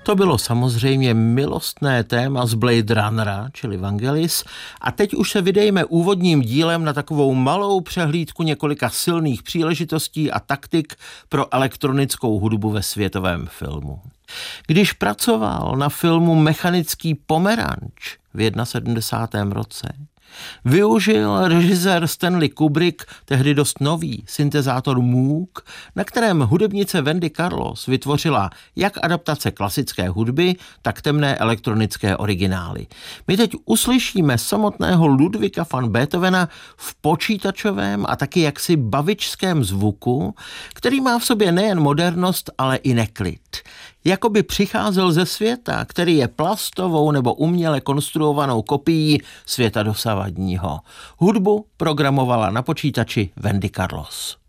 To bylo samozřejmě milostné téma z Blade Runnera, čili Vangelis, a teď už se vydejme úvodním dílem na takovou malou přehlídku několika silných příležitostí a taktik pro elektronickou hudbu ve světovém filmu. Když pracoval na filmu Mechanický pomeranč v 71. roce, využil režisér Stanley Kubrick tehdy dost nový syntezátor Moog, na kterém hudebnice Wendy Carlos vytvořila jak adaptace klasické hudby, tak temné elektronické originály. My teď uslyšíme samotného Ludwiga van Beethovena v počítačovém a taky jaksi bavičském zvuku, který má v sobě nejen modernost, ale i neklid. Jakoby přicházel ze světa, který je plastovou nebo uměle konstruovanou kopií světa dosavadního. Hudbu programovala na počítači Wendy Carlos.